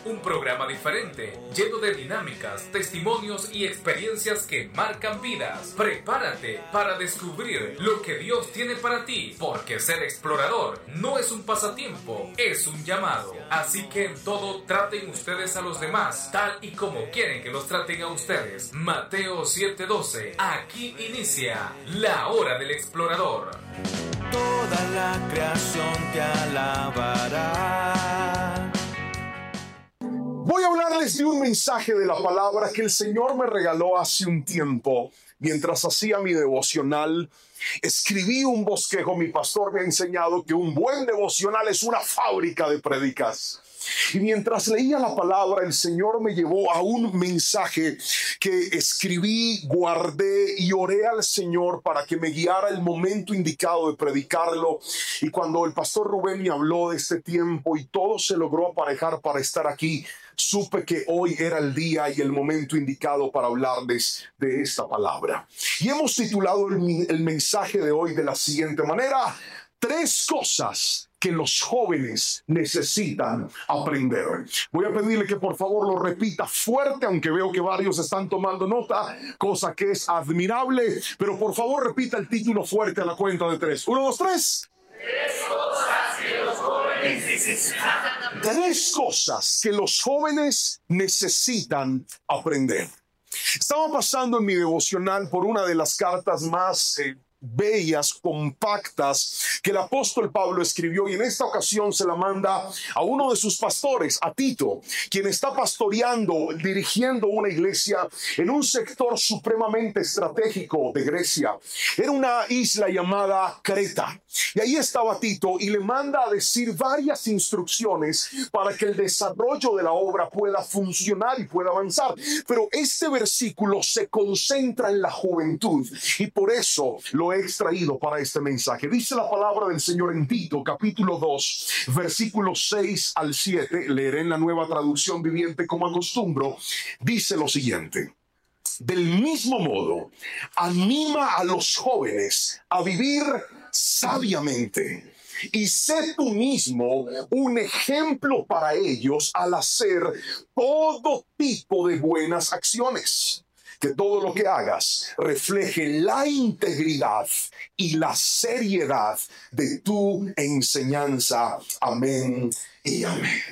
un programa diferente, lleno de dinámicas, testimonios y experiencias que marcan vidas. Prepárate para descubrir lo que Dios tiene para ti, porque ser explorador no es un pasatiempo, es un llamado. Así que en todo traten ustedes a los demás, tal y como quieren que los traten a ustedes. Mateo 7:12. Aquí inicia la hora del explorador. Toda la creación te alabará. Voy a hablarles de un mensaje de la palabra que el Señor me regaló hace un tiempo. Mientras hacía mi devocional, escribí un bosquejo. Mi pastor me ha enseñado que un buen devocional es una fábrica de prédicas. Y mientras leía la palabra, el Señor me llevó a un mensaje que escribí, guardé y oré al Señor para que me guiara el momento indicado de predicarlo. Y cuando el pastor Rubén me habló de este tiempo y todo se logró aparejar para estar aquí, supe que hoy era el día y el momento indicado para hablarles de esta palabra. Y hemos titulado el mensaje de hoy de la siguiente manera: 3 cosas que los jóvenes necesitan aprender. Voy a pedirle que por favor lo repita fuerte, aunque veo que varios están tomando nota, cosa que es admirable, pero por favor repita el título fuerte a la cuenta de 3. 1, 2, 3. 3 cosas que los jóvenes necesitan aprender. 3 cosas que los jóvenes necesitan aprender. Estaba pasando en mi devocional por una de las cartas más bellas, compactas, que el apóstol Pablo escribió, y en esta ocasión se la manda a uno de sus pastores, a Tito, quien está pastoreando, dirigiendo una iglesia en un sector supremamente estratégico de Grecia. Era una isla llamada Creta, y ahí estaba Tito, y le manda a decir varias instrucciones para que el desarrollo de la obra pueda funcionar y pueda avanzar. Pero este versículo se concentra en la juventud, y por eso lo he extraído para este mensaje. Dice la palabra del Señor en Tito, capítulo 2, versículos 6 al 7. Leeré en la Nueva Traducción Viviente como acostumbro. Dice lo siguiente: del mismo modo, anima a los jóvenes a vivir sabiamente, y sé tú mismo un ejemplo para ellos al hacer todo tipo de buenas acciones. Que todo lo que hagas refleje la integridad y la seriedad de tu enseñanza. Amén y amén.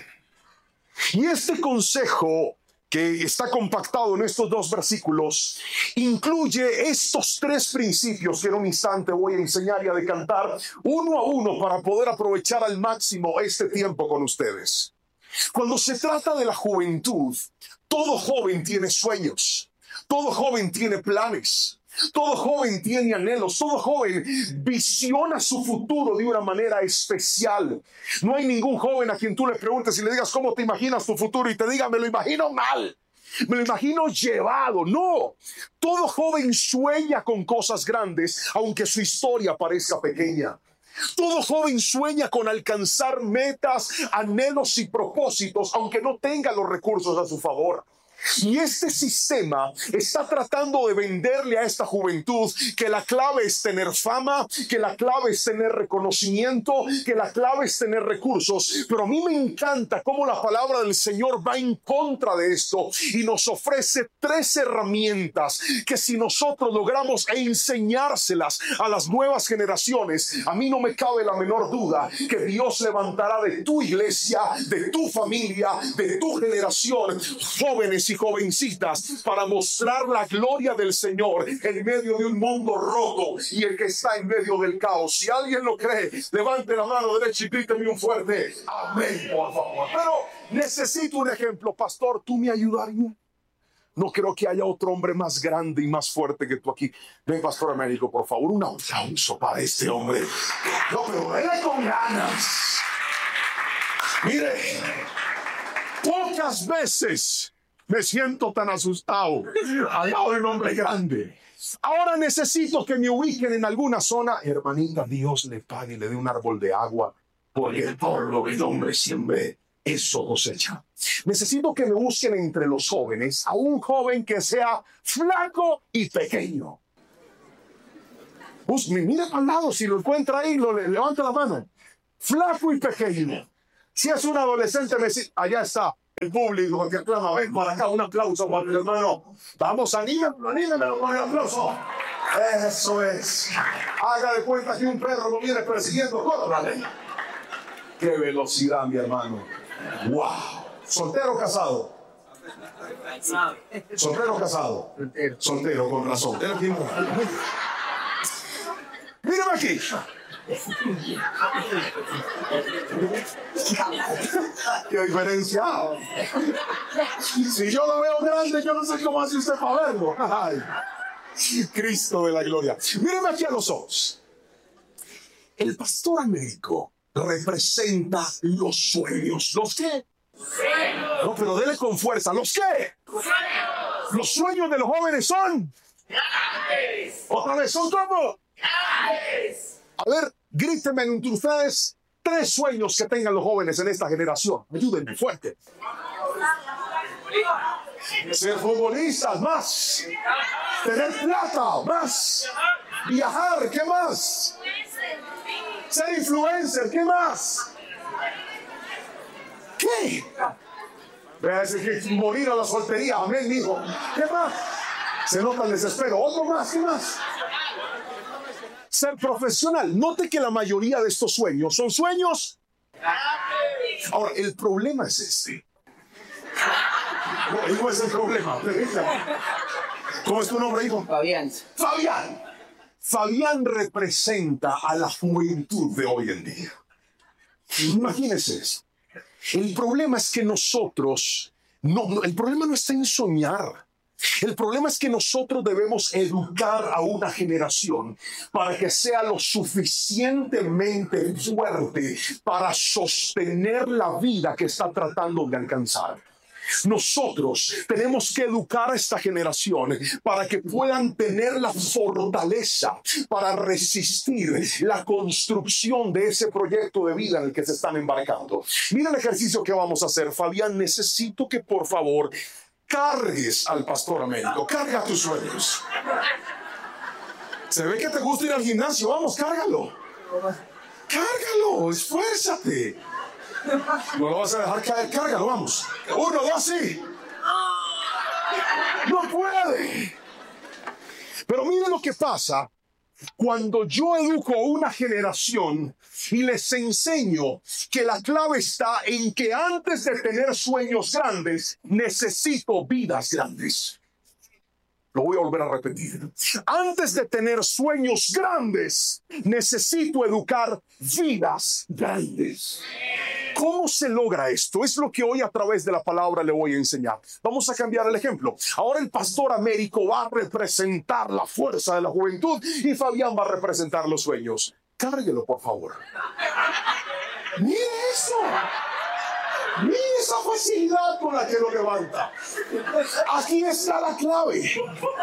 Y este consejo, que está compactado en estos 2 versículos, incluye estos 3 principios que en un instante voy a enseñar y a decantar uno a uno para poder aprovechar al máximo este tiempo con ustedes. Cuando se trata de la juventud, todo joven tiene sueños. Todo joven tiene planes, todo joven tiene anhelos, todo joven visiona su futuro de una manera especial. No hay ningún joven a quien tú le preguntes y le digas cómo te imaginas tu futuro y te diga me lo imagino mal, me lo imagino llevado. No, todo joven sueña con cosas grandes, aunque su historia parezca pequeña. Todo joven sueña con alcanzar metas, anhelos y propósitos, aunque no tenga los recursos a su favor. Y este sistema está tratando de venderle a esta juventud que la clave es tener fama, que la clave es tener reconocimiento, que la clave es tener recursos. Pero a mí me encanta cómo la palabra del Señor va en contra de esto y nos ofrece 3 herramientas que si nosotros logramos enseñárselas a las nuevas generaciones, a mí no me cabe la menor duda que Dios levantará de tu iglesia, de tu familia, de tu generación, jóvenes y jovencitas para mostrar la gloria del Señor en medio de un mundo roto y el que está en medio del caos. Si alguien lo cree, levante la mano derecha y gríteme un fuerte amén, por favor. Pero necesito un ejemplo, pastor, ¿tú me ayudarías? No creo que haya otro hombre más grande y más fuerte que tú aquí. Ven, pastor Américo, por favor, un aplauso para este hombre. No, pero venga con ganas. Mire, pocas veces me siento tan asustado al lado de un hombre grande. Ahora necesito que me ubiquen en alguna zona. Hermanita, Dios le pague y le dé un árbol de agua, porque todo lo que el hombre siembre, eso cosecha. Necesito que me busquen entre los jóvenes a un joven que sea flaco y pequeño. Mira al lado, si lo encuentra ahí, levanta la mano. Flaco y pequeño. Si es un adolescente, allá está. El público que aclama, ven para acá, un aplauso para el hermano. Vamos, anímelo con el aplauso. Eso es. Haga de cuenta que un perro lo viene persiguiendo. ¡Córrale! ¡Qué velocidad, mi hermano! ¡Wow! ¿Soltero o casado? ¿Soltero o casado? Soltero, con razón. Mírame aquí. ¡Qué diferencia! Si yo lo veo grande, yo no sé cómo hace usted para verlo. Ay, Cristo de la gloria. Míreme aquí a los ojos. El pastor Américo representa los sueños. ¿Los qué? No, pero dele con fuerza. ¿Los qué? Los sueños de los jóvenes son. Otra vez, ¿son cómo? A ver, grítenme entre ustedes 3 sueños que tengan los jóvenes en esta generación. Ayúdenme fuerte. Ser futbolistas, más. Tener plata, más. Viajar, ¿qué más? Ser influencer, ¿qué más? ¿Qué? Morir a la soltería, amén, hijo. ¿Qué más? Se nota el desespero. Otro más, ¿qué más? Ser profesional. Note que la mayoría de estos sueños son sueños. Ahora, el problema es este. No es el problema. ¿Cómo es tu nombre, hijo? Fabián. Fabián representa a la juventud de hoy en día. Imagínense eso. El problema es que nosotros, el problema no está en soñar. El problema es que nosotros debemos educar a una generación para que sea lo suficientemente fuerte para sostener la vida que está tratando de alcanzar. Nosotros tenemos que educar a esta generación para que puedan tener la fortaleza para resistir la construcción de ese proyecto de vida en el que se están embarcando. Mira el ejercicio que vamos a hacer. Fabián, necesito que por favor cargues al pastor Américo. Carga tus sueños. Se ve que te gusta ir al gimnasio. Vamos, cárgalo. Cárgalo, esfuérzate. No lo vas a dejar caer, cárgalo, vamos. 1, 2, sí. No puede. Pero miren lo que pasa cuando yo educo a una generación y les enseño que la clave está en que antes de tener sueños grandes, necesito vidas grandes. Lo voy a volver a repetir. Antes de tener sueños grandes, necesito educar vidas grandes. ¿Cómo se logra esto? Es lo que hoy a través de la palabra le voy a enseñar. Vamos a cambiar el ejemplo. Ahora el pastor Américo va a representar la fuerza de la juventud y Fabián va a representar los sueños. Cárguelo, por favor. ¡Mire eso! ¡Mire esa facilidad con la que lo levanta! Aquí está la clave.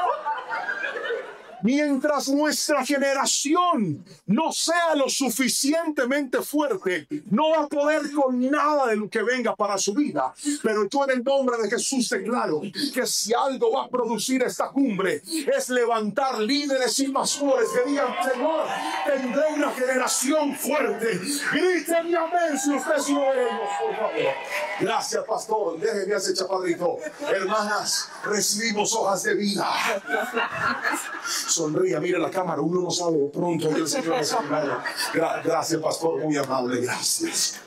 Mientras nuestra generación no sea lo suficientemente fuerte, no va a poder con nada de lo que venga para su vida. Pero yo en el nombre de Jesús declaro que si algo va a producir esta cumbre es levantar líderes y pastores que digan: Señor, tendré una generación fuerte. Griten y amén si usted es uno de ellos, por favor. Gracias, pastor. Déjenme ese chaparrito. Hermanas, recibimos hojas de vida. Sonría, mire la cámara, uno no sabe de pronto que el Señor es amado. Gracias, pastor, muy amable, gracias.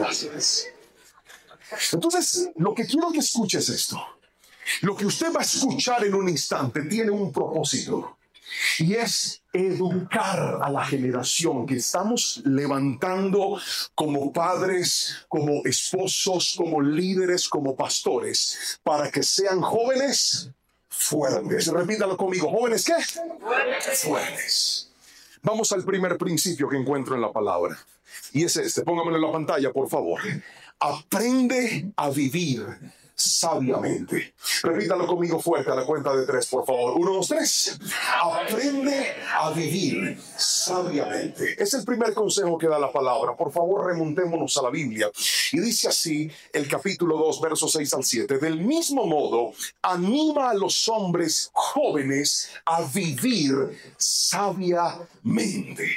Entonces, lo que quiero que escuches es esto. Lo que usted va a escuchar en un instante tiene un propósito, y es educar a la generación que estamos levantando como padres, como esposos, como líderes, como pastores, para que sean jóvenes fuertes. Repítalo conmigo. ¿Jóvenes qué? Fuertes. Vamos al primer principio que encuentro en la palabra. Y es este. Póngamelo en la pantalla, por favor. Aprende a vivir sabiamente. Repítalo conmigo fuerte a la cuenta de 3, por favor. 1, 2, 3. Aprende a vivir sabiamente. Es el primer consejo que da la palabra. Por favor, remontémonos a la Biblia. Y dice así el capítulo 2, versos 6 al 7. Del mismo modo, anima a los hombres jóvenes a vivir sabiamente.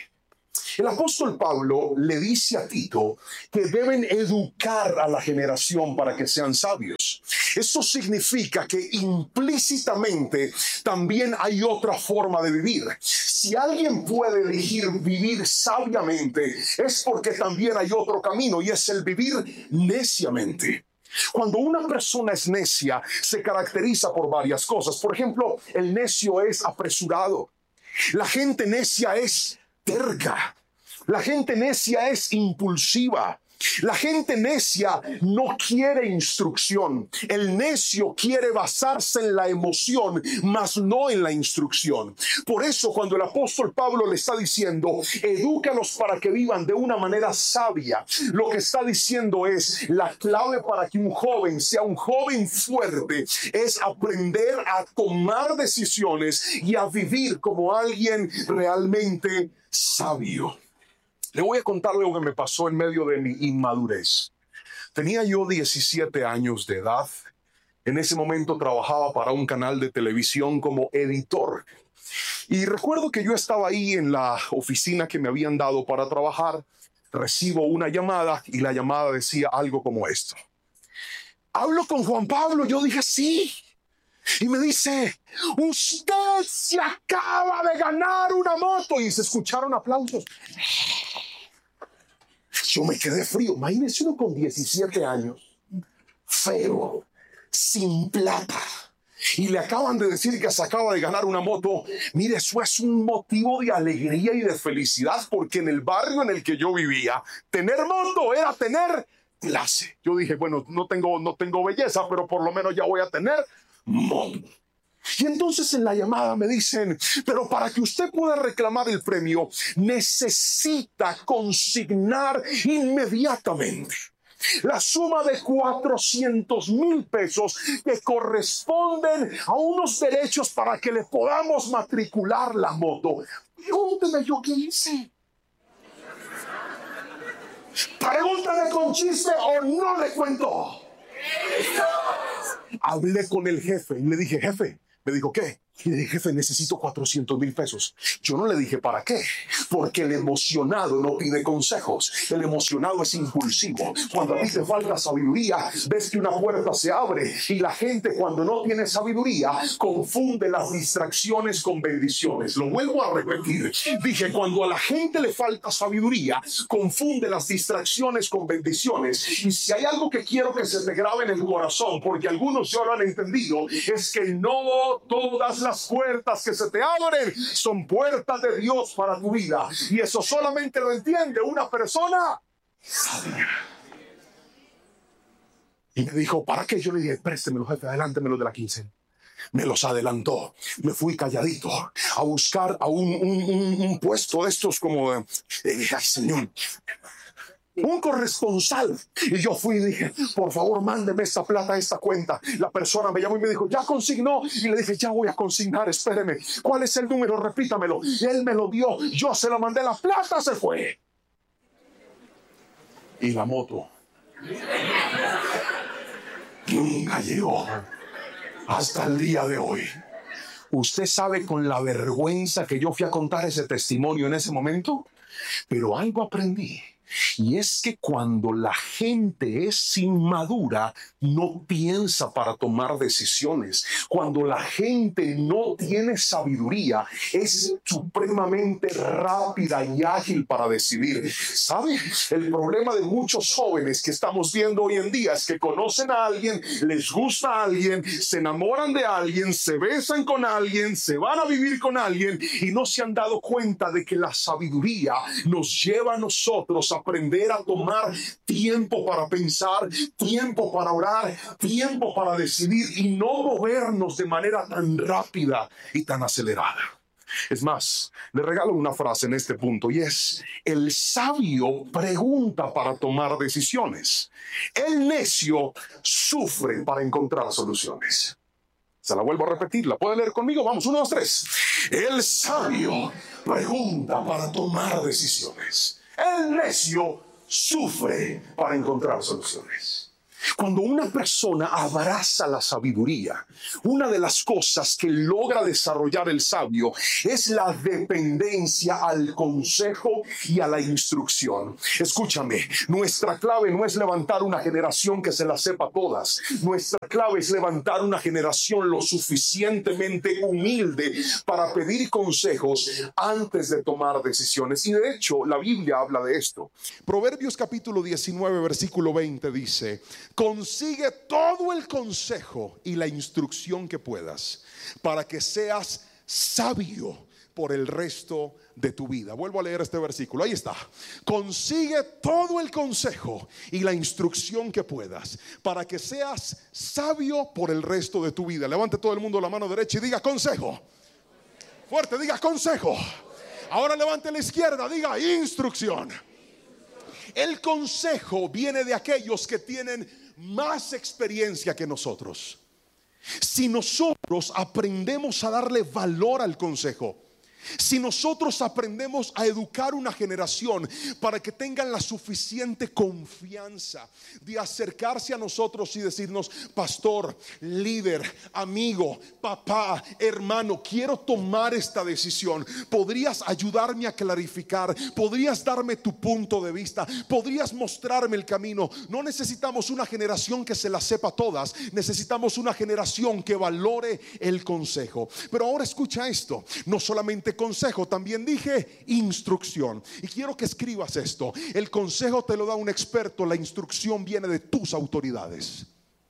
El apóstol Pablo le dice a Tito que deben educar a la generación para que sean sabios. Eso significa que implícitamente también hay otra forma de vivir. Si alguien puede elegir vivir sabiamente, es porque también hay otro camino, y es el vivir neciamente. Cuando una persona es necia, se caracteriza por varias cosas. Por ejemplo, el necio es apresurado. La gente necia es terca. La gente necia es impulsiva. La gente necia no quiere instrucción. El necio quiere basarse en la emoción, mas no en la instrucción. Por eso, cuando el apóstol Pablo le está diciendo, edúcalos para que vivan de una manera sabia, lo que está diciendo es, la clave para que un joven sea un joven fuerte es aprender a tomar decisiones y a vivir como alguien realmente sabio. Le voy a contar lo que me pasó en medio de mi inmadurez. Tenía yo 17 años de edad. En ese momento trabajaba para un canal de televisión como editor. Y recuerdo que yo estaba ahí en la oficina que me habían dado para trabajar. Recibo una llamada y la llamada decía algo como esto. ¿Hablo con Juan Pablo? Yo dije sí. Y me dice, usted se acaba de ganar una moto. Y se escucharon aplausos. Yo me quedé frío. Imagínese uno con 17 años, feo, sin plata, y le acaban de decir que se acaba de ganar una moto. Mire, eso es un motivo de alegría y de felicidad, porque en el barrio en el que yo vivía, tener moto era tener clase. Yo dije, bueno, no tengo belleza, pero por lo menos ya voy a tener moto. Y entonces en la llamada me dicen, pero para que usted pueda reclamar el premio, necesita consignar inmediatamente la suma de 400,000 pesos que corresponden a unos derechos para que le podamos matricular la moto. Pregúnteme yo qué hice. Pregúntame con chiste o no le cuento. Hablé con el jefe y le dije, jefe. Me dijo, ¿qué? Y le dije, jefe, necesito 400,000 pesos. Yo no le dije, ¿para qué? Porque el emocionado no pide consejos. El emocionado es impulsivo. Cuando a ti te falta sabiduría, ves que una puerta se abre. Y la gente, cuando no tiene sabiduría, confunde las distracciones con bendiciones. Lo vuelvo a repetir. Dije, cuando a la gente le falta sabiduría, confunde las distracciones con bendiciones. Y si hay algo que quiero que se te grabe en el corazón, porque algunos ya lo han entendido, es que no todas las puertas que se te abren son puertas de Dios para tu vida, y eso solamente lo entiende una persona sabia. Y me dijo, ¿para qué? Yo le dije, préstemelo, jefe, adelántemelo de la quincena. Me los adelantó. Me fui calladito a buscar a un puesto de estos como ay, señor, un corresponsal. Y yo fui y dije, por favor, mándeme esta plata a esta cuenta. La persona me llamó y me dijo, ¿ya consignó? Y le dije, ya voy a consignar, espéreme. ¿Cuál es el número? Repítamelo. Y él me lo dio, yo se lo mandé, la plata se fue. Y la moto nunca llegó hasta el día de hoy. Usted sabe con la vergüenza que yo fui a contar ese testimonio en ese momento, pero algo aprendí. Y es que cuando la gente es inmadura, no piensa para tomar decisiones. Cuando la gente no tiene sabiduría, es supremamente rápida y ágil para decidir. ¿Sabe? El problema de muchos jóvenes que estamos viendo hoy en día es que conocen a alguien, les gusta a alguien, se enamoran de alguien, se besan con alguien, se van a vivir con alguien y no se han dado cuenta de que la sabiduría nos lleva a nosotros a aprender a tomar tiempo para pensar, tiempo para orar, tiempo para decidir y no movernos de manera tan rápida y tan acelerada. Es más, le regalo una frase en este punto y es: el sabio pregunta para tomar decisiones. El necio sufre para encontrar soluciones. Se la vuelvo a repetir, ¿la puede leer conmigo? Vamos, 1, 2, 3. El sabio pregunta para tomar decisiones. El necio sufre para encontrar soluciones. Cuando una persona abraza la sabiduría, una de las cosas que logra desarrollar el sabio es la dependencia al consejo y a la instrucción. Escúchame, nuestra clave no es levantar una generación que se las sepa todas. Nuestra clave es levantar una generación lo suficientemente humilde para pedir consejos antes de tomar decisiones. Y de hecho, la Biblia habla de esto. Proverbios capítulo 19, versículo 20 dice: consigue todo el consejo y la instrucción que puedas para que seas sabio por el resto de tu vida. Vuelvo a leer este versículo, ahí está. Consigue todo el consejo y la instrucción que puedas para que seas sabio por el resto de tu vida. Levante todo el mundo la mano derecha y diga consejo. Fuerte, diga consejo. Ahora levante la izquierda, diga instrucción. El consejo viene de aquellos que tienen más experiencia que nosotros. Si nosotros aprendemos a darle valor al consejo, si nosotros aprendemos a educar una generación para que tengan la suficiente confianza de acercarse a nosotros y decirnos: pastor, líder, amigo, papá, hermano, quiero tomar esta decisión, ¿podrías ayudarme a clarificar? ¿Podrías darme tu punto de vista? ¿Podrías mostrarme el camino? No necesitamos una generación que se la sepa todas, necesitamos una generación que valore el consejo. Pero ahora escucha esto, no solamente consejo, también dije instrucción. Y quiero que escribas esto: el consejo te lo da un experto, la instrucción viene de tus autoridades.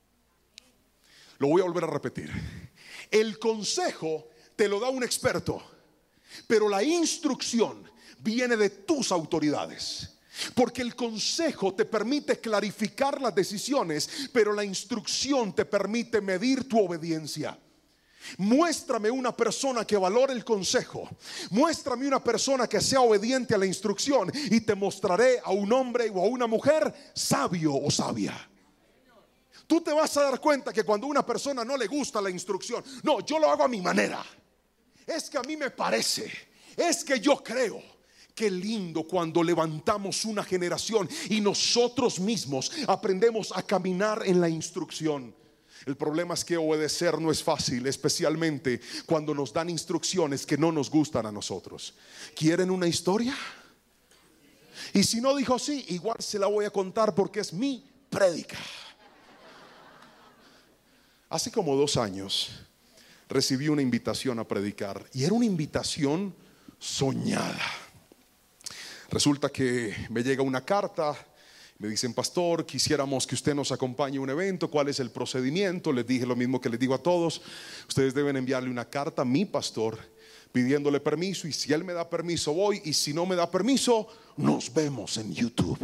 Lo voy a volver a repetir. El consejo te lo da un experto, pero la instrucción viene de tus autoridades. Porque el consejo te permite clarificar las decisiones, pero la instrucción te permite medir tu obediencia. Muéstrame una persona que valore el consejo, muéstrame una persona que sea obediente a la instrucción, y te mostraré a un hombre o a una mujer sabio o sabia. Tú te vas a dar cuenta que cuando a una persona no le gusta la instrucción, no, yo lo hago a mi manera, es que a mí me parece, es que yo creo. Qué lindo cuando levantamos una generación y nosotros mismos aprendemos a caminar en la instrucción. El problema es que obedecer no es fácil, especialmente cuando nos dan instrucciones que no nos gustan a nosotros. ¿Quieren una historia? Y si no dijo sí, igual se la voy a contar porque es mi prédica. Hace como 2 años recibí una invitación a predicar, y era una invitación soñada. Resulta que me llega una carta. Me dicen: pastor, quisiéramos que usted nos acompañe a un evento. ¿Cuál es el procedimiento? Les dije lo mismo que les digo a todos: ustedes deben enviarle una carta a mi pastor pidiéndole permiso, y si él me da permiso voy, y si no me da permiso nos vemos en YouTube.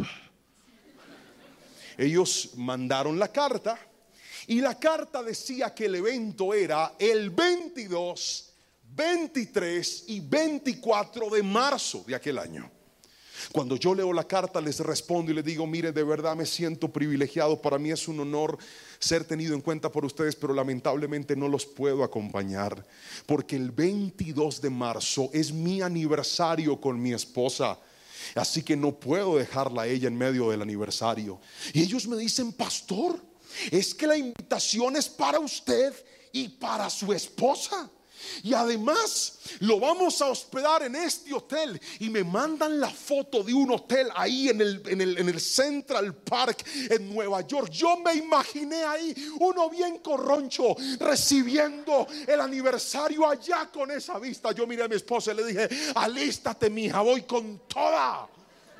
Ellos mandaron la carta, y la carta decía que el evento era el 22, 23 y 24 de marzo de aquel año. Cuando yo leo la carta, les respondo y les digo: mire, de verdad me siento privilegiado, para mí es un honor ser tenido en cuenta por ustedes, pero lamentablemente no los puedo acompañar, porque el 22 de marzo es mi aniversario con mi esposa, así que no puedo dejarla a ella en medio del aniversario. Y ellos me dicen: pastor, es que la invitación es para usted y para su esposa, y además lo vamos a hospedar en este hotel. Y me mandan la foto de un hotel ahí en el Central Park en Nueva York. Yo me imaginé ahí uno bien corroncho recibiendo el aniversario allá con esa vista. Yo miré a mi esposa y le dije: alístate, mija, voy con toda.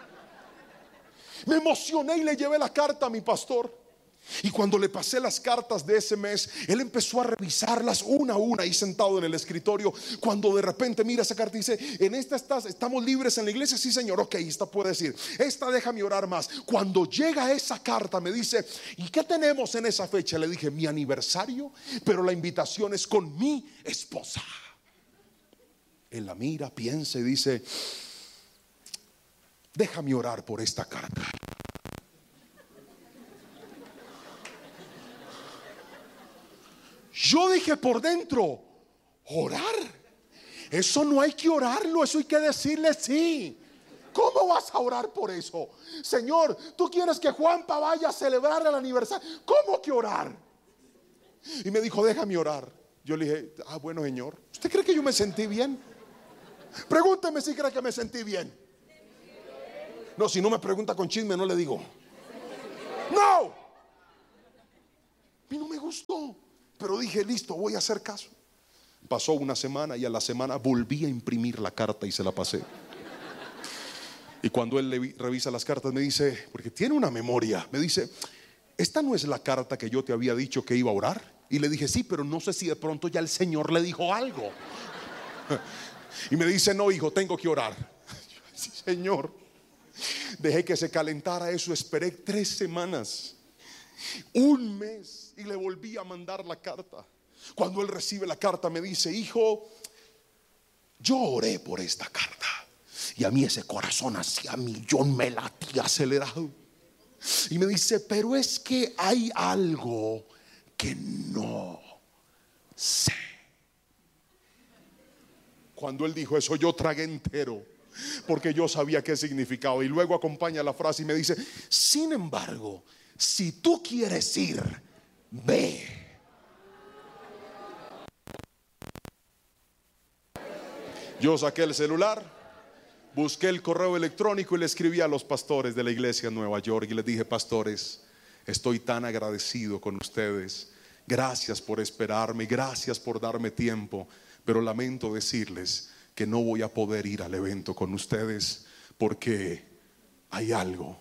Me emocioné y le llevé la carta a mi pastor. Y cuando le pasé las cartas de ese mes, él empezó a revisarlas una a una ahí sentado en el escritorio. Cuando de repente mira esa carta y dice: en esta estamos libres en la iglesia. Sí, señor, ok, esta puede decir, esta déjame orar más. Cuando llega esa carta me dice: ¿y qué tenemos en esa fecha? Le dije: mi aniversario, pero la invitación es con mi esposa. Él la mira, piensa y dice: déjame orar por esta carta. Yo dije por dentro: ¿orar? Eso no hay que orarlo, eso hay que decirle sí. ¿Cómo vas a orar por eso? Señor, tú quieres que Juanpa vaya a celebrar el aniversario. ¿Cómo que orar? Y me dijo, déjame orar. Yo le dije, bueno, Señor, ¿usted cree que yo me sentí bien? Pregúnteme si cree que me sentí bien. No, si no me pregunta con chisme, no le digo. No. A mí no me gustó, pero dije, listo, voy a hacer caso. Pasó una semana y a la semana volví a imprimir la carta y se la pasé. Y cuando él revisa las cartas me dice, porque tiene una memoria, me dice, ¿esta no es la carta que yo te había dicho que iba a orar? Y le dije, sí, pero no sé si de pronto ya el Señor le dijo algo. Y me dice, no, hijo, tengo que orar. Sí, Señor. Dejé que se calentara eso, esperé 3 semanas, un mes, y le volví a mandar la carta. Cuando él recibe la carta me dice, hijo, yo oré por esta carta y a mí ese corazón hacía millón, me latía acelerado. Y me dice, pero es que hay algo que no sé. Cuando él dijo eso, yo tragué entero, porque yo sabía qué significaba. Y luego acompaña la frase y me dice, sin embargo, si tú quieres ir, ve. Yo saqué el celular, busqué el correo electrónico y le escribí a los pastores de la iglesia en Nueva York y les dije, pastores, estoy tan agradecido con ustedes. Gracias por esperarme, gracias por darme tiempo, pero lamento decirles que no voy a poder ir al evento con ustedes porque hay algo.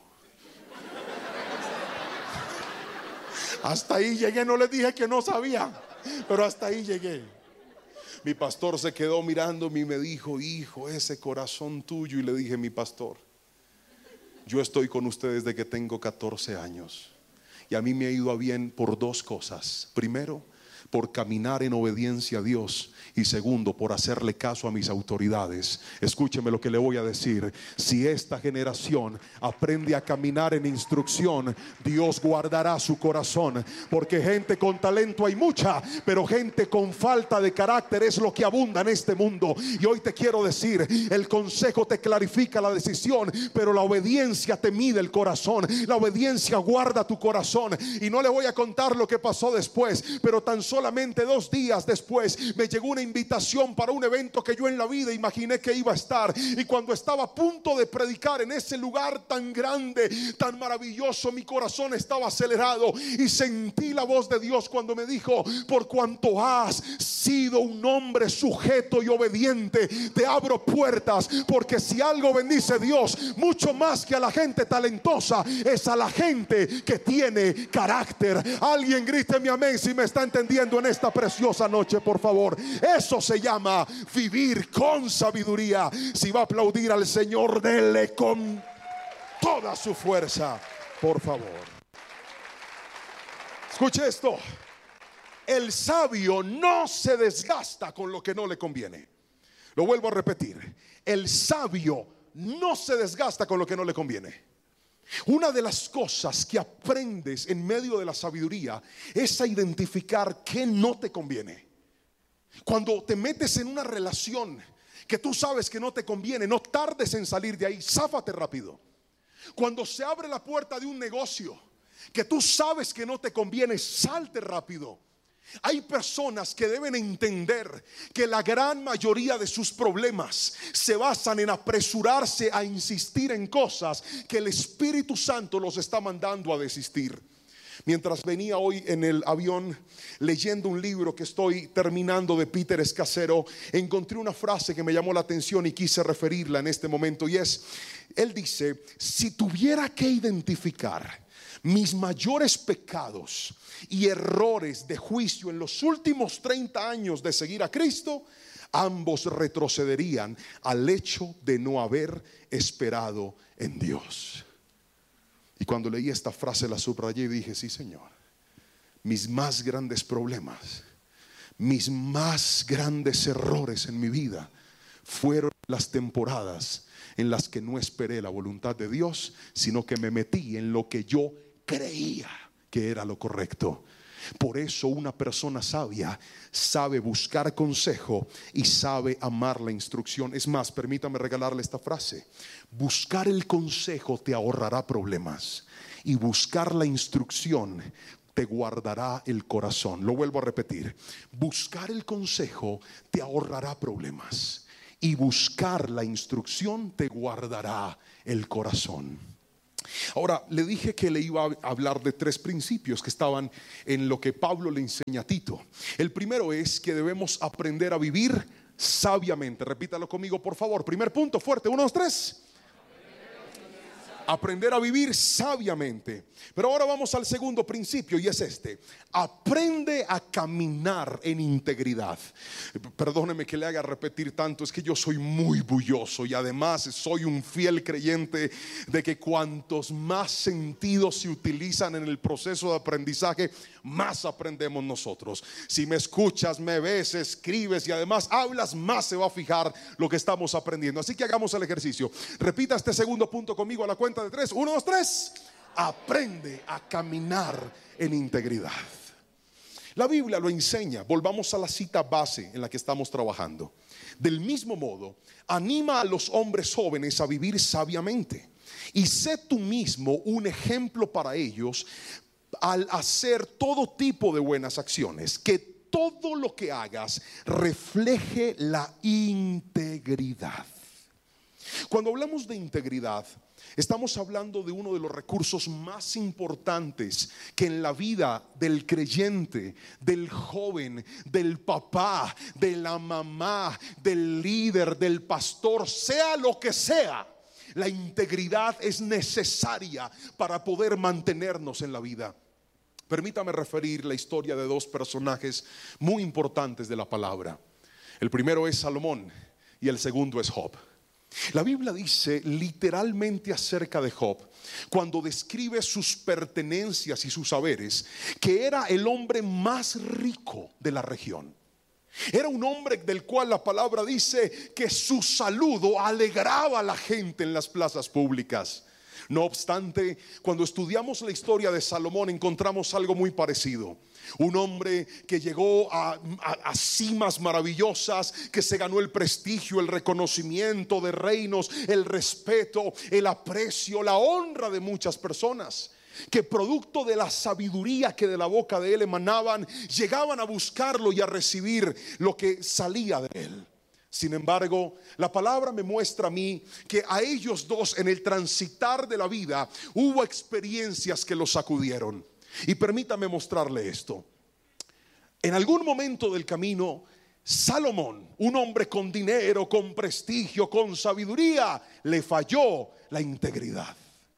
Hasta ahí llegué, no les dije que no sabía, pero hasta ahí llegué. Mi pastor se quedó mirándome y me dijo, hijo, ese corazón tuyo. Y le dije, mi pastor, yo estoy con ustedes desde que tengo 14 años. Y a mí me ha ido a bien por 2 cosas. Primero, por caminar en obediencia a Dios. Y segundo, por hacerle caso a mis autoridades. Escúcheme lo que le voy a decir. Si esta generación aprende a caminar en instrucción, Dios guardará su corazón. Porque gente con talento hay mucha, pero gente con falta de carácter es lo que abunda en este mundo. Y hoy te quiero decir, el consejo te clarifica la decisión, pero la obediencia te mide el corazón. La obediencia guarda tu corazón. Y no le voy a contar lo que pasó después, pero tan solamente 2 días después me llegó una invitación para un evento que yo en la vida imaginé que iba a estar. Y cuando estaba a punto de predicar en ese lugar tan grande, tan maravilloso, mi corazón estaba acelerado y sentí la voz de Dios cuando me dijo, por cuanto has sido un hombre sujeto y obediente, te abro puertas, porque si algo bendice Dios mucho más que a la gente talentosa, es a la gente que tiene carácter. Alguien gríteme amén si me está entendiendo en esta preciosa noche, por favor. Eso se llama vivir con sabiduría. Si va a aplaudir al Señor, dele con toda su fuerza, por favor. Escuche esto. El sabio no se desgasta con lo que no le conviene. Lo vuelvo a repetir. El sabio no se desgasta con lo que no le conviene. Una de las cosas que aprendes en medio de la sabiduría es a identificar qué no te conviene. Cuando te metes en una relación que tú sabes que no te conviene, no tardes en salir de ahí, záfate rápido. Cuando se abre la puerta de un negocio que tú sabes que no te conviene, salte rápido. Hay personas que deben entender que la gran mayoría de sus problemas se basan en apresurarse a insistir en cosas que el Espíritu Santo los está mandando a desistir. Mientras venía hoy en el avión leyendo un libro que estoy terminando de Peter Escasero, encontré una frase que me llamó la atención y quise referirla en este momento, y es, él dice, si tuviera que identificar mis mayores pecados y errores de juicio en los últimos 30 años de seguir a Cristo, ambos retrocederían al hecho de no haber esperado en Dios. Y cuando leí esta frase la subrayé y dije, sí, Señor, mis más grandes problemas, mis más grandes errores en mi vida fueron las temporadas en las que no esperé la voluntad de Dios, sino que me metí en lo que yo creía que era lo correcto. Por eso una persona sabia sabe buscar consejo y sabe amar la instrucción. Es más, permítame regalarle esta frase: buscar el consejo te ahorrará problemas, y buscar la instrucción te guardará el corazón. Lo vuelvo a repetir: buscar el consejo te ahorrará problemas, y buscar la instrucción te guardará el corazón. Ahora, le dije que le iba a hablar de 3 principios que estaban en lo que Pablo le enseña a Tito. El primero es que debemos aprender a vivir sabiamente. Repítalo conmigo, por favor. Primer punto, fuerte, 1, 2, 3. Aprender a vivir sabiamente. Pero ahora vamos al segundo principio, y es este: aprende a caminar en integridad. Perdóneme que le haga repetir tanto, es que yo soy muy bulloso y además soy un fiel creyente de que cuantos más sentidos se utilizan en el proceso de aprendizaje, más aprendemos nosotros. Si me escuchas, me ves, escribes y además hablas, más se va a fijar lo que estamos aprendiendo. Así que hagamos el ejercicio. Repita este segundo punto conmigo a la cuenta de 3. 1, 2, 3. Aprende a caminar en integridad. La Biblia lo enseña. Volvamos a la cita base en la que estamos trabajando. Del mismo modo, anima a los hombres jóvenes a vivir sabiamente, y sé tú mismo un ejemplo para ellos al hacer todo tipo de buenas acciones. Que todo lo que hagas refleje la integridad. Cuando hablamos de integridad, estamos hablando de uno de los recursos más importantes que en la vida del creyente, del joven, del papá, de la mamá, del líder, del pastor, sea lo que sea, la integridad es necesaria para poder mantenernos en la vida. Permítame referir la historia de 2 personajes muy importantes de la palabra. El primero es Salomón y el segundo es Job. La Biblia dice literalmente acerca de Job, cuando describe sus pertenencias y sus haberes, que era el hombre más rico de la región. Era un hombre del cual la palabra dice que su saludo alegraba a la gente en las plazas públicas. No obstante, cuando estudiamos la historia de Salomón, encontramos algo muy parecido. Un hombre que llegó a cimas maravillosas, que se ganó el prestigio, el reconocimiento de reinos, el respeto, el aprecio, la honra de muchas personas, que producto de la sabiduría que de la boca de él emanaban, llegaban a buscarlo y a recibir lo que salía de él. Sin embargo, la palabra me muestra a mí que a ellos dos, en el transitar de la vida, hubo experiencias que los sacudieron. Y permítame mostrarle esto. En algún momento del camino, Salomón, un hombre con dinero, con prestigio, con sabiduría, le falló la integridad.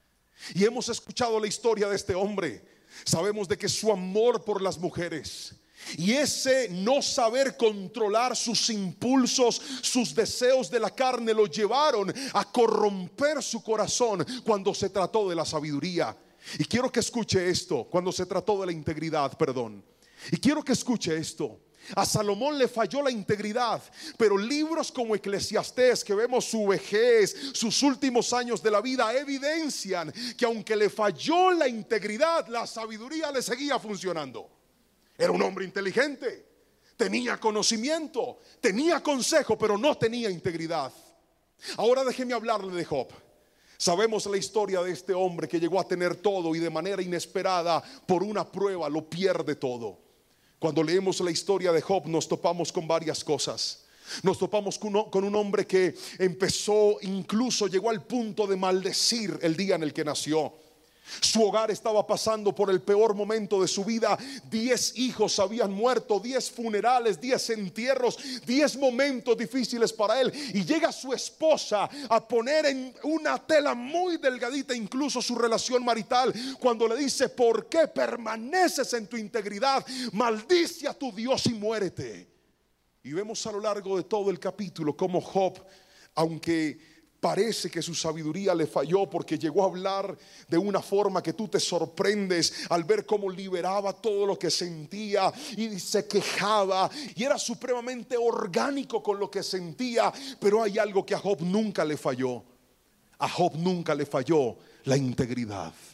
Y hemos escuchado la historia de este hombre. Sabemos de que su amor por las mujeres y ese no saber controlar sus impulsos, sus deseos de la carne, lo llevaron a corromper su corazón cuando se trató de la sabiduría. Y quiero que escuche esto, cuando se trató de la integridad, perdón. Y quiero que escuche esto. A Salomón le falló la integridad, pero libros como Eclesiastés, que vemos su vejez, sus últimos años de la vida, evidencian que aunque le falló la integridad, la sabiduría le seguía funcionando. Era un hombre inteligente, tenía conocimiento, tenía consejo, pero no tenía integridad. Ahora déjeme hablarle de Job. Sabemos la historia de este hombre que llegó a tener todo y de manera inesperada, por una prueba, lo pierde todo. Cuando leemos la historia de Job, nos topamos con varias cosas. Nos topamos con un hombre que empezó, incluso llegó al punto de maldecir el día en el que nació. Su hogar estaba pasando por el peor momento de su vida. 10 hijos habían muerto, 10 funerales, 10 entierros, 10 momentos difíciles para él. Y llega su esposa a poner en una tela muy delgadita incluso su relación marital, cuando le dice: ¿por qué permaneces en tu integridad? Maldice a tu Dios y muérete. Y vemos a lo largo de todo el capítulo cómo Job, aunque parece que su sabiduría le falló, porque llegó a hablar de una forma que tú te sorprendes al ver cómo liberaba todo lo que sentía y se quejaba, y era supremamente orgánico con lo que sentía. Pero hay algo que a Job nunca le falló. A Job nunca le falló la integridad.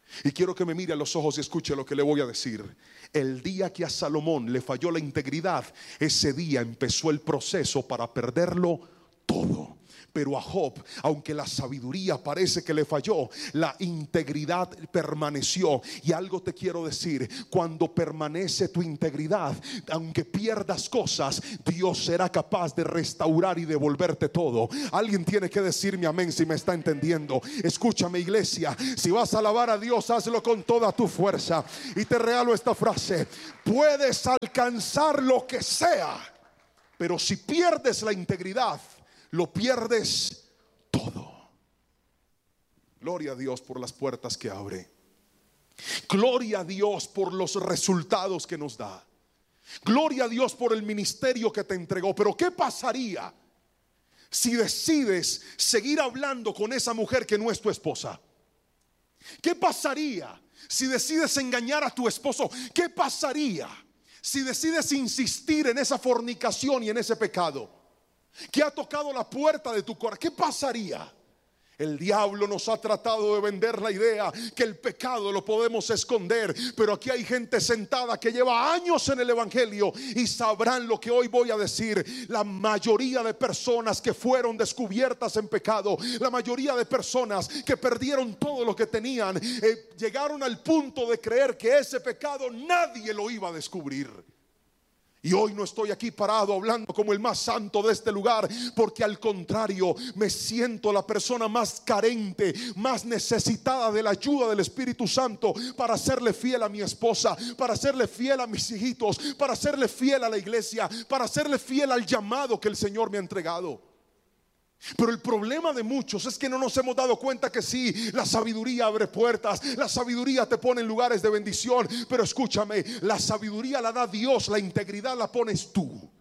Y quiero que me mire a los ojos y escuche lo que le voy a decir. El día que a Salomón le falló la integridad, ese día empezó el proceso para perderlo todo. Pero a Job, aunque la sabiduría parece que le falló, la integridad permaneció. Y algo te quiero decir: cuando permanece tu integridad, aunque pierdas cosas, Dios será capaz de restaurar y devolverte todo. Alguien tiene que decirme amén si me está entendiendo. Escúchame, iglesia, si vas a alabar a Dios, hazlo con toda tu fuerza. Y te regalo esta frase: puedes alcanzar lo que sea, pero si pierdes la integridad, lo pierdes todo. Gloria a Dios por las puertas que abre. Gloria a Dios por los resultados que nos da. Gloria a Dios por el ministerio que te entregó. Pero ¿qué pasaría si decides seguir hablando con esa mujer que no es tu esposa? ¿Qué pasaría si decides engañar a tu esposo? ¿Qué pasaría si decides insistir en esa fornicación y en ese pecado que ha tocado la puerta de tu corazón? ¿Qué pasaría? El diablo nos ha tratado de vender la idea que el pecado lo podemos esconder, pero aquí hay gente sentada que lleva años en el evangelio y sabrán lo que hoy voy a decir. La mayoría de personas que fueron descubiertas en pecado, la mayoría de personas que perdieron todo lo que tenían, llegaron al punto de creer que ese pecado nadie lo iba a descubrir. Y hoy no estoy aquí parado hablando como el más santo de este lugar, porque al contrario, me siento la persona más carente, más necesitada de la ayuda del Espíritu Santo para serle fiel a mi esposa, para serle fiel a mis hijitos, para serle fiel a la iglesia, para serle fiel al llamado que el Señor me ha entregado. Pero el problema de muchos es que no nos hemos dado cuenta que sí, la sabiduría abre puertas, la sabiduría te pone en lugares de bendición. Pero escúchame, la sabiduría la da Dios, la integridad la pones tú.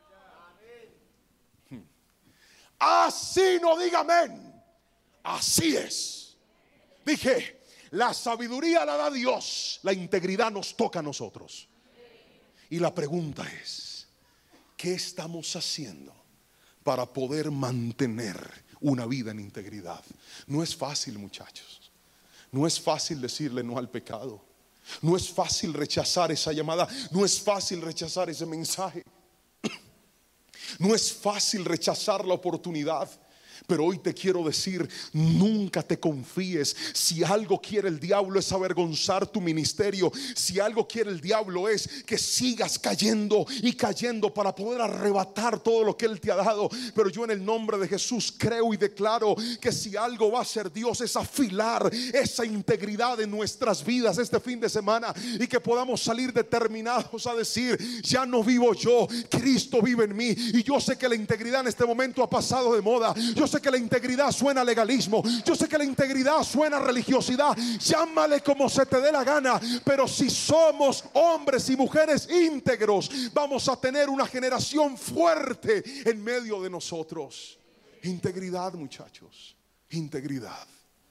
Así no diga amén. Así es. Dije, la sabiduría la da Dios, la integridad nos toca a nosotros. Y la pregunta es: ¿qué estamos haciendo para poder mantener una vida en integridad? No es fácil, muchachos. No es fácil decirle no al pecado. No es fácil rechazar esa llamada. No es fácil rechazar ese mensaje. No es fácil rechazar la oportunidad. Pero hoy te quiero decir, nunca te confíes. Si algo quiere el diablo es avergonzar tu ministerio. Si algo quiere el diablo es que sigas cayendo y cayendo para poder arrebatar todo lo que él te ha dado. Pero yo en el nombre de Jesús creo y declaro que si algo va a hacer Dios es afilar esa integridad en nuestras vidas este fin de semana, y que podamos salir determinados a decir: ya no vivo yo, Cristo vive en mí. Y yo sé que la integridad en este momento ha pasado de moda. Yo sé que la integridad suena a legalismo. Yo sé que la integridad suena a religiosidad. Llámale como se te dé la gana. Pero si somos hombres y mujeres íntegros, vamos a tener una generación fuerte en medio de nosotros. Integridad, muchachos. Integridad.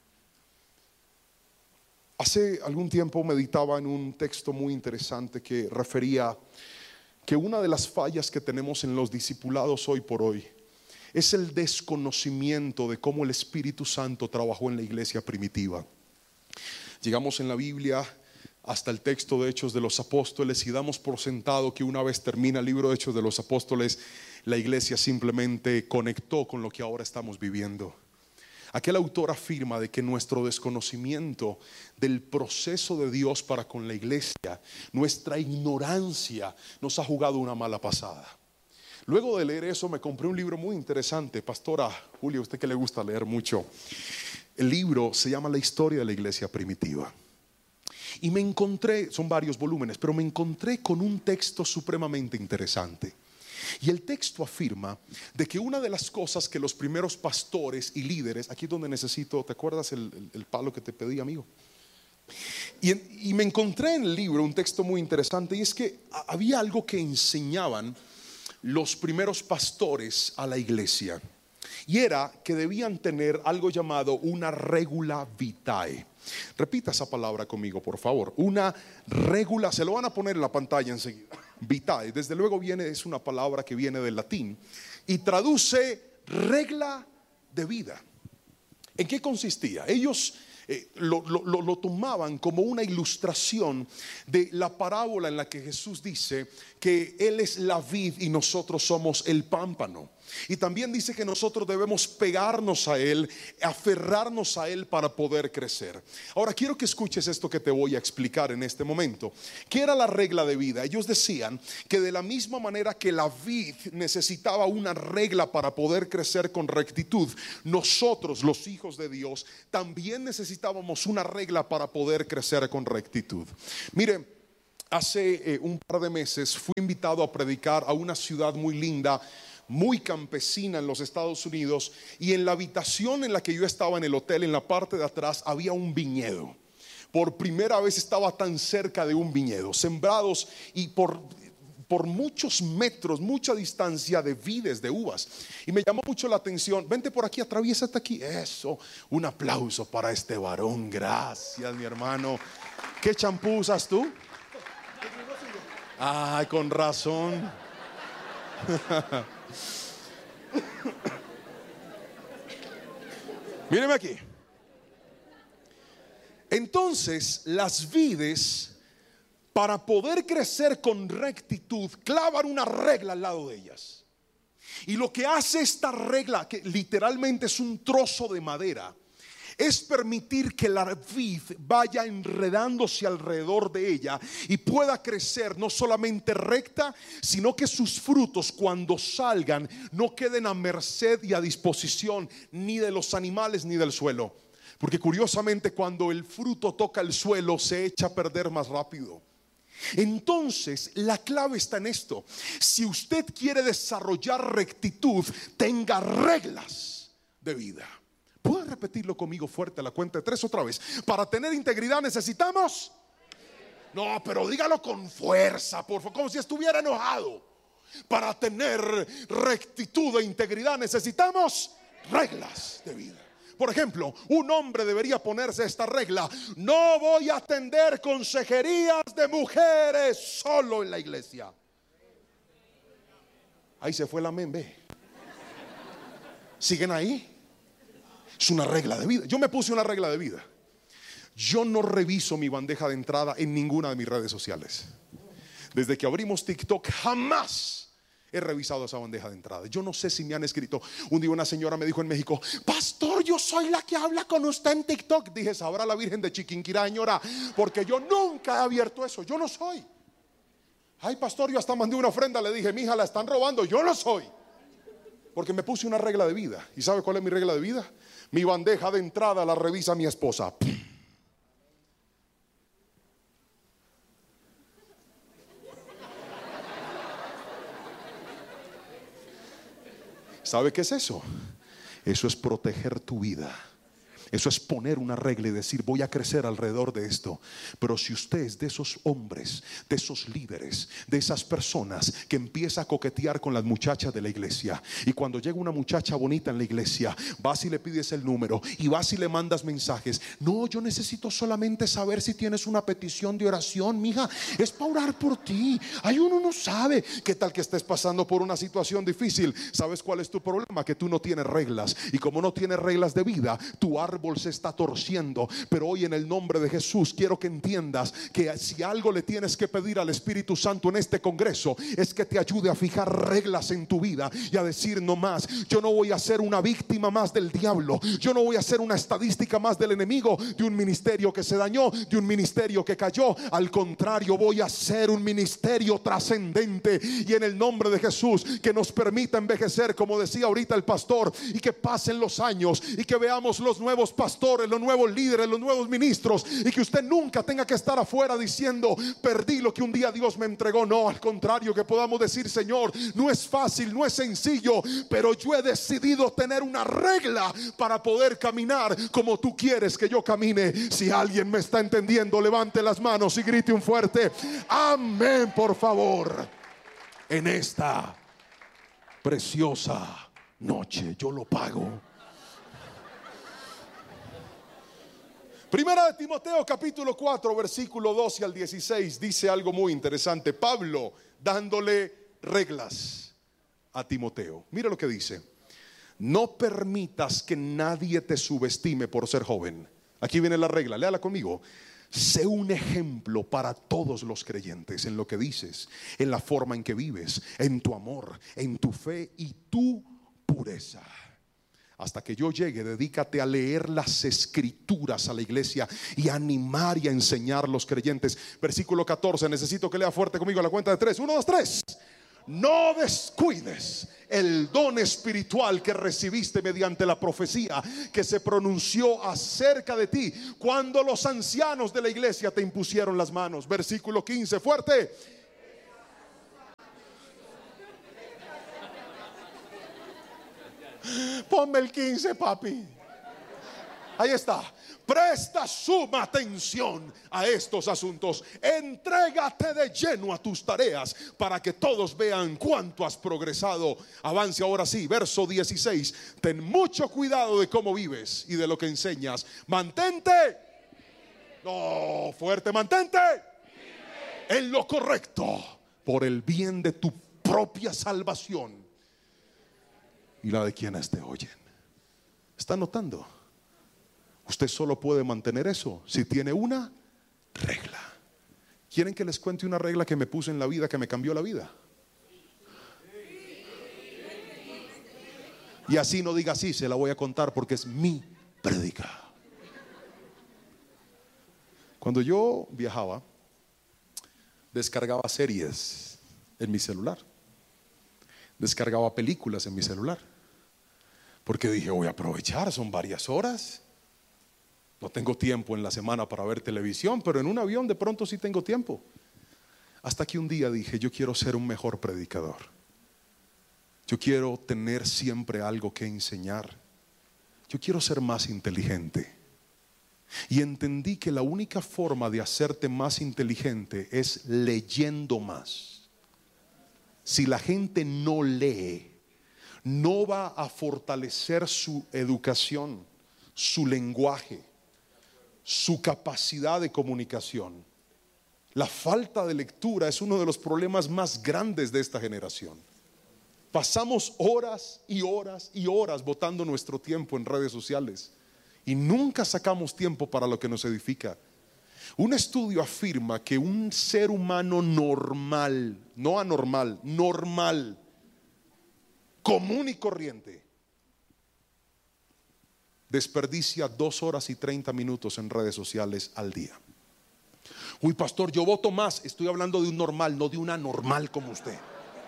Hace algún tiempo meditaba en un texto muy interesante que refería que una de las fallas que tenemos en los discipulados hoy por hoy es el desconocimiento de cómo el Espíritu Santo trabajó en la iglesia primitiva. Llegamos en la Biblia hasta el texto de Hechos de los Apóstoles y damos por sentado que una vez termina el libro de Hechos de los Apóstoles, la iglesia simplemente conectó con lo que ahora estamos viviendo. Aquel autor afirma de que nuestro desconocimiento del proceso de Dios para con la iglesia, nuestra ignorancia, nos ha jugado una mala pasada. Luego de leer eso me compré un libro muy interesante. Pastora Julia, usted que le gusta leer mucho, el libro se llama La historia de la iglesia primitiva. Y me encontré, son varios volúmenes, pero me encontré con un texto supremamente interesante. Y el texto afirma de que una de las cosas que los primeros pastores y líderes, aquí es donde necesito, ¿te acuerdas el palo que te pedí, amigo? Y me encontré en el libro un texto muy interesante, y es que había algo que enseñaban los primeros pastores a la iglesia, y era que debían tener algo llamado una regula vitae. Repita esa palabra conmigo, por favor. Una regula, se lo van a poner en la pantalla enseguida. Vitae, desde luego es una palabra que viene del latín y traduce regla de vida. ¿En qué consistía? Ellos lo tomaban como una ilustración de la parábola en la que Jesús dice que Él es la vid y nosotros somos el pámpano. Y también dice que nosotros debemos pegarnos a Él, aferrarnos a Él para poder crecer. Ahora quiero que escuches esto que te voy a explicar en este momento. ¿Qué era la regla de vida? Ellos decían que de la misma manera que la vid necesitaba una regla para poder crecer con rectitud, nosotros los hijos de Dios también necesitábamos una regla para poder crecer con rectitud. Mire, hace un par de meses fui invitado a predicar a una ciudad muy linda, muy campesina en los Estados Unidos, y en la habitación en la que yo estaba en el hotel, en la parte de atrás había un viñedo. Por primera vez estaba tan cerca de un viñedo, sembrados y por muchos metros, mucha distancia, de vides, de uvas. Y me llamó mucho la atención. Vente por aquí, atraviésate aquí. Eso, un aplauso para este varón. Gracias, mi hermano. ¿Qué champú usas tú? Ay, con razón. Míreme aquí. Entonces, las vides, para poder crecer con rectitud, clavan una regla al lado de ellas. Y lo que hace esta regla, que literalmente es un trozo de madera, es permitir que la vid vaya enredándose alrededor de ella y pueda crecer no solamente recta, sino que sus frutos, cuando salgan, no queden a merced y a disposición ni de los animales ni del suelo. Porque curiosamente, cuando el fruto toca el suelo, se echa a perder más rápido. Entonces la clave está en esto: si usted quiere desarrollar rectitud, tenga reglas de vida. ¿Puede repetirlo conmigo fuerte a la cuenta de 3 otra vez? Para tener integridad necesitamos. No, pero dígalo con fuerza, por favor, como si estuviera enojado. Para tener rectitud e integridad necesitamos reglas de vida. Por ejemplo, un hombre debería ponerse esta regla: no voy a atender consejerías de mujeres solo en la iglesia. Ahí se fue el amén, ve. ¿Siguen ahí? Es una regla de vida. Yo me puse una regla de vida. Yo no reviso mi bandeja de entrada en ninguna de mis redes sociales. Desde que abrimos TikTok jamás he revisado esa bandeja de entrada. Yo no sé si me han escrito. Un día una señora me dijo en México: pastor, yo soy la que habla con usted en TikTok. Dije: sabrá la Virgen de Chiquinquirá, señora, porque yo nunca he abierto eso. Yo no soy. Ay, pastor, yo hasta mandé una ofrenda. Le dije: mija, la están robando. Yo no soy. Porque me puse una regla de vida. ¿Y sabe cuál es mi regla de vida? Mi bandeja de entrada la revisa mi esposa. ¿Sabe qué es eso? Eso es proteger tu vida. Eso es poner una regla y decir: voy a crecer alrededor de esto. Pero si usted es de esos hombres, de esos líderes, de esas personas que empieza a coquetear con las muchachas de la iglesia, y cuando llega una muchacha bonita en la iglesia, vas y le pides el número, y vas y le mandas mensajes: no, yo necesito solamente saber si tienes una petición de oración, mija, es para orar por ti. Ay, uno no sabe. ¿Qué tal que estés pasando por una situación difícil? ¿Sabes cuál es tu problema? Que tú no tienes reglas. Y como no tienes reglas de vida, tu árbol se está torciendo. Pero hoy, en el nombre de Jesús, quiero que entiendas que si algo le tienes que pedir al Espíritu Santo en este congreso, es que te ayude a fijar reglas en tu vida y a decir: no más. Yo no voy a ser una víctima más del diablo. Yo no voy a ser una estadística más del enemigo, de un ministerio que se dañó, de un ministerio que cayó. Al contrario, voy a ser un ministerio trascendente. Y en el nombre de Jesús, que nos permita envejecer, como decía ahorita el pastor, y que pasen los años y que veamos los nuevos pastores, los nuevos líderes, los nuevos ministros, y que usted nunca tenga que estar afuera diciendo: perdí lo que un día Dios me entregó. No, al contrario, que podamos decir: Señor, no es fácil, no es sencillo, pero yo he decidido tener una regla para poder caminar como tú quieres que yo camine. Si alguien me está entendiendo, levante las manos y grite un fuerte amén, por favor. En esta preciosa noche yo lo pago. Primera de Timoteo capítulo 4 versículo 12 al 16 dice algo muy interesante. Pablo dándole reglas a Timoteo. Mira lo que dice: no permitas que nadie te subestime por ser joven. Aquí viene la regla, léala conmigo. Sé un ejemplo para todos los creyentes en lo que dices, en la forma en que vives, en tu amor, en tu fe y tu pureza. Hasta que yo llegue, dedícate a leer las escrituras a la iglesia y a animar y a enseñar a los creyentes. Versículo 14, necesito que lea fuerte conmigo a la cuenta de 3. 1, 2, 3. No descuides el don espiritual que recibiste mediante la profecía que se pronunció acerca de ti cuando los ancianos de la iglesia te impusieron las manos. Versículo 15, fuerte. Ponme el 15, papi. Ahí está. Presta suma atención a estos asuntos. Entrégate de lleno a tus tareas para que todos vean cuánto has progresado. Avance ahora sí, verso 16. Ten mucho cuidado de cómo vives y de lo que enseñas. Mantente. No, fuerte, mantente en lo correcto por el bien de tu propia salvación y la de quienes te oyen. ¿Está notando? Usted solo puede mantener eso si tiene una regla. ¿Quieren que les cuente una regla que me puse en la vida, que me cambió la vida? Y así no diga así, se la voy a contar porque es mi prédica. Cuando yo viajaba, descargaba series en mi celular, descargaba películas en mi celular, porque dije, voy a aprovechar, son varias horas. No tengo tiempo en la semana para ver televisión, pero en un avión de pronto sí tengo tiempo. Hasta que un día dije, yo quiero ser un mejor predicador. Yo quiero tener siempre algo que enseñar. Yo quiero ser más inteligente. Y entendí que la única forma de hacerte más inteligente es leyendo más. Si la gente no lee, no va a fortalecer su educación, su lenguaje, su capacidad de comunicación. La falta de lectura es uno de los problemas más grandes de esta generación. Pasamos horas y horas y horas botando nuestro tiempo en redes sociales y nunca sacamos tiempo para lo que nos edifica. Un estudio afirma que un ser humano normal, no anormal, normal, común y corriente, desperdicia 2 horas y 30 minutos en redes sociales al día. Uy, pastor, yo voto más. Estoy hablando de un normal, no de un anormal como usted.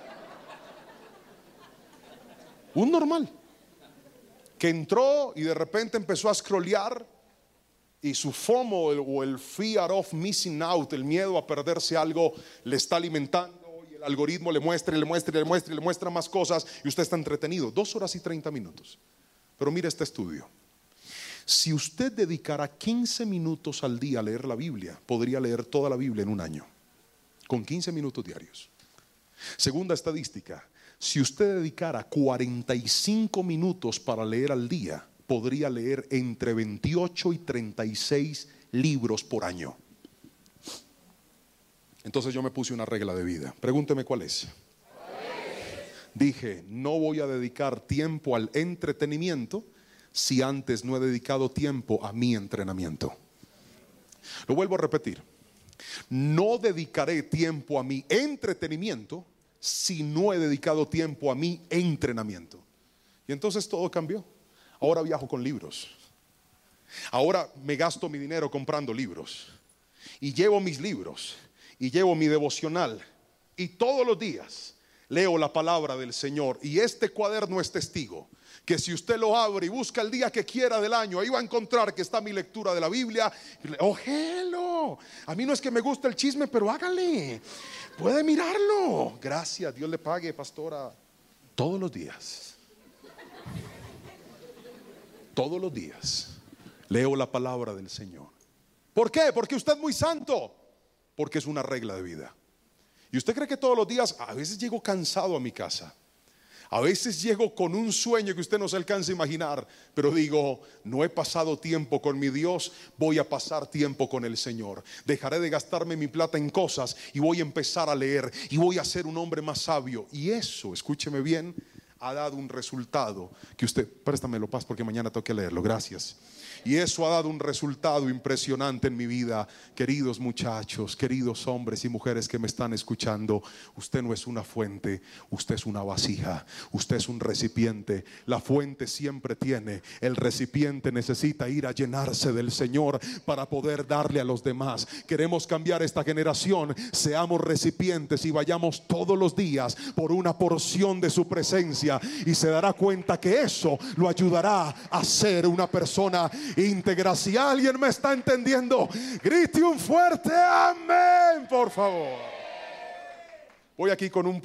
Un normal que entró y de repente empezó a scrollear y su FOMO o el fear of missing out, el miedo a perderse algo, le está alimentando y el algoritmo le muestra y le muestra y le muestra y le muestra más cosas y usted está entretenido. 2 horas y 30 minutos. Pero mire este estudio. Si usted dedicara 15 minutos al día a leer la Biblia, podría leer toda la Biblia en un año, con 15 minutos diarios. Segunda estadística, si usted dedicara 45 minutos para leer al día, podría leer entre 28 y 36 libros por año. Entonces yo me puse una regla de vida. Pregúnteme cuál es. Dije, no voy a dedicar tiempo al entretenimiento si antes no he dedicado tiempo a mi entrenamiento. Lo vuelvo a repetir. No dedicaré tiempo a mi entretenimiento si no he dedicado tiempo a mi entrenamiento. Y entonces todo cambió. Ahora viajo con libros. Ahora me gasto mi dinero comprando libros. Y llevo mis libros. Y llevo mi devocional. Y todos los días leo la palabra del Señor. Y este cuaderno es testigo que si usted lo abre y busca el día que quiera del año, ahí va a encontrar que está mi lectura de la Biblia. ¡Ójelo! A mí no es que me guste el chisme, pero hágale. Puede mirarlo. Gracias, Dios le pague, pastora. Todos los días. Todos los días leo la palabra del Señor. ¿Por qué? Porque usted es muy santo. Porque es una regla de vida. Y usted cree que todos los días, a veces llego cansado a mi casa. A veces llego con un sueño que usted no se alcanza a imaginar, pero digo, no he pasado tiempo con mi Dios, voy a pasar tiempo con el Señor. Dejaré de gastarme mi plata en cosas y voy a empezar a leer y voy a ser un hombre más sabio. Y eso, escúcheme bien, ha dado un resultado que usted, préstamelo, Paz, porque mañana tengo que leerlo, gracias. Y eso ha dado un resultado impresionante en mi vida. Queridos muchachos, queridos hombres y mujeres que me están escuchando, usted no es una fuente, usted es una vasija, usted es un recipiente. La fuente siempre tiene, el recipiente necesita ir a llenarse del Señor para poder darle a los demás. Queremos cambiar esta generación, seamos recipientes y vayamos todos los días por una porción de su presencia, y se dará cuenta que eso lo ayudará a ser una persona íntegra. Si alguien me está entendiendo, grite un fuerte amén, por favor. Voy aquí con un